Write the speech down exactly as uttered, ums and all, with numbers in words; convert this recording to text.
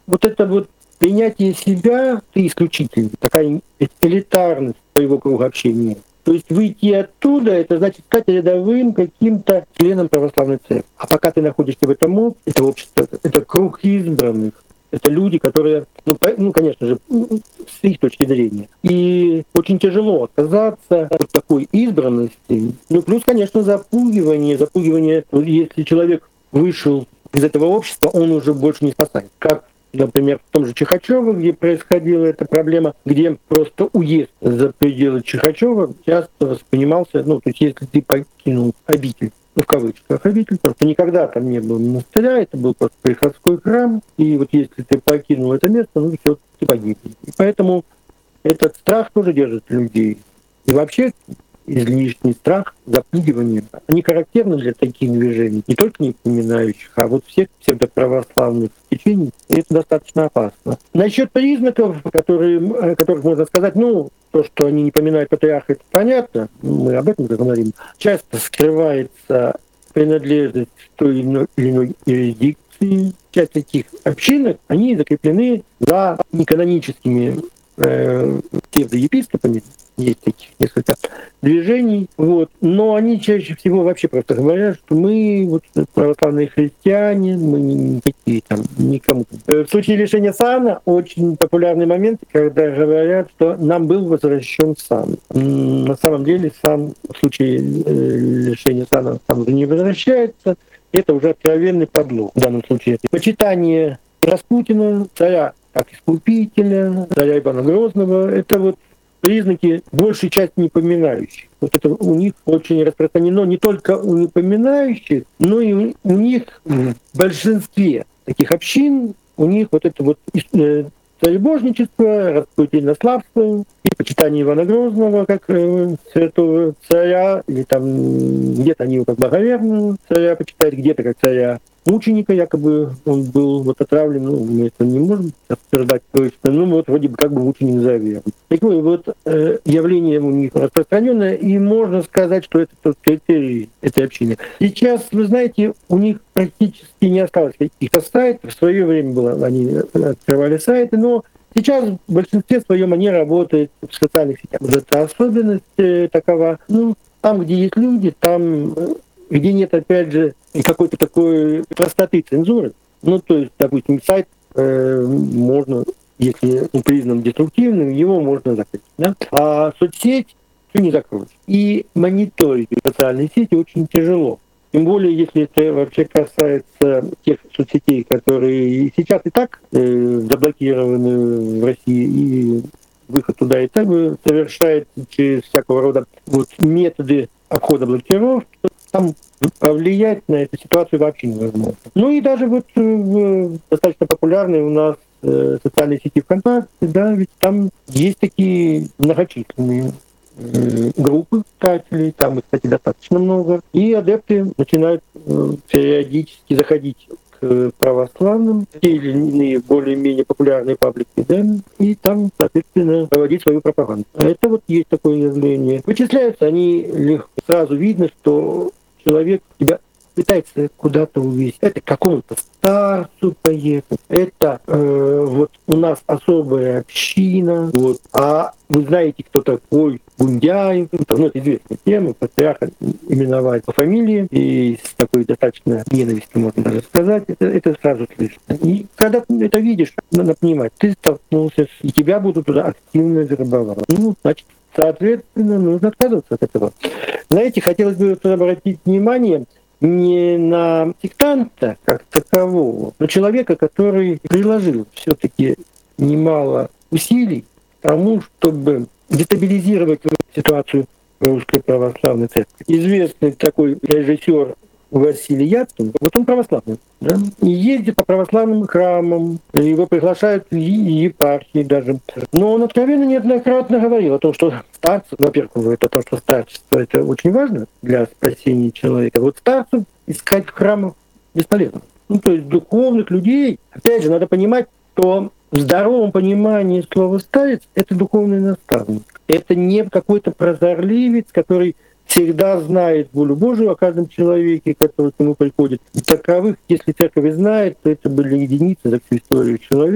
вот это вот принятие себя, ты исключительный, такая элитарность своего круга общения. То есть выйти оттуда, это значит стать рядовым каким-то членом православной церкви. А пока ты находишься в этом обществе, это общество, это круг избранных, это люди, которые, ну, по, ну конечно же, с их точки зрения. И очень тяжело отказаться от такой избранности. Ну, плюс, конечно, запугивание. Запугивание, если человек вышел из этого общества, он уже больше не спасает. Как, например, в том же Чихачёво, где происходила эта проблема, где просто уезд за пределы Чихачёва часто воспринимался, ну, то есть если ты покинул обитель, ну, в кавычках, обитель, потому что никогда там не было монастыря, это был просто приходской храм, и вот если ты покинул это место, ну, все, ты погиб. И поэтому этот страх тоже держит людей. И вообще излишний страх, запугивание, они характерны для таких движений, не только не упоминающих, а вот всех псевдоправославных течений, и это достаточно опасно. Насчет признаков, которые, о которых можно сказать, ну, то, что они не поминают патриарха, это понятно, мы об этом говорим. Часто скрывается принадлежность к той или иной юрисдикции. Часть таких общинок, они закреплены за неканоническими э, псевдоепископами, есть таких несколько движений, вот. Но они чаще всего вообще просто говорят, что мы вот православные христиане, мы никакие там никому. В случае лишения сана очень популярный момент, когда говорят, что нам был возвращен сан. На самом деле сан в случае лишения сана там уже не возвращается. Это уже откровенный подлог в данном случае. Почитание Распутина, царя как искупителя, царя Ивана Грозного, это вот признаки, большей части непоминающих. Вот это у них очень распространено не только у непоминающих, но и у них в большинстве таких общин, у них вот это вот царебожничество, распутинославство и почитание Ивана Грозного как э, святого царя, или там где-то они его как благоверного царя почитают, где-то как царя мученика, якобы он был вот отравлен, ну, мы это не можем обсуждать точно, ну, вот вроде бы как бы мученик за веру. Такое вот э, явление у них распространенное, и можно сказать, что это тот критерий этой общины. Сейчас, вы знаете, у них практически не осталось каких-то сайтов, в свое время было, они открывали сайты, но сейчас в большинстве своем они работают в социальных сетях. Вот эта особенность э, такова, ну, там, где есть люди, там где нет, опять же, какой-то такой простоты цензуры. Ну, то есть, допустим, сайт э, можно, если он признан деструктивным, его можно закрыть. Да? А соцсеть ты не закроешь. И мониторить социальные сети очень тяжело. Тем более, если это вообще касается тех соцсетей, которые сейчас и так э, заблокированы в России, и выход туда и так совершает через всякого рода вот методы обхода блокировки, там повлиять на эту ситуацию вообще невозможно. Ну и даже вот э, достаточно популярные у нас э, социальные сети ВКонтакте, да, ведь там есть такие многочисленные э, группы читателей, там их, кстати, достаточно много, и адепты начинают э, периодически заходить к православным, те или иные более-менее популярные паблики, да, и там, соответственно, проводить свою пропаганду. А это вот есть такое явление. Вычисляются они легко. Сразу видно, что человек тебя пытается куда-то увезти. Это к какому-то старцу поехать. Это э, вот у нас особая община. Вот. А вы знаете, кто такой Гундяев? Ну, это известная тема. Патриарха именовать по фамилии. И с такой достаточно ненавистью, можно даже сказать. Это, это сразу слышно. И когда ты это видишь, надо понимать, ты столкнулся, и тебя будут туда активно вербовать. Ну, значит, соответственно, нужно отказываться от этого. Знаете, хотелось бы обратить внимание не на сектанта как такового, но человека, который приложил все-таки немало усилий к тому, чтобы дестабилизировать ситуацию Русской Православной Церкви. Известный такой режиссер Василий Яцин, вот он православный, да? И ездит по православным храмам, его приглашают в епархии даже. Но он откровенно неоднократно говорил о том, что старцу, во-первых, он говорит о том, что старчество это очень важно для спасения человека. Вот старцев искать в храмах бесполезно. Ну, то есть духовных людей, опять же, надо понимать, что в здоровом понимании слова «старец» — это духовный наставник. Это не какой-то прозорливец, который всегда знает волю Божию о каждом человеке, который к нему приходит. И таковых, если церковь знает, то это были единицы за всю историю человека.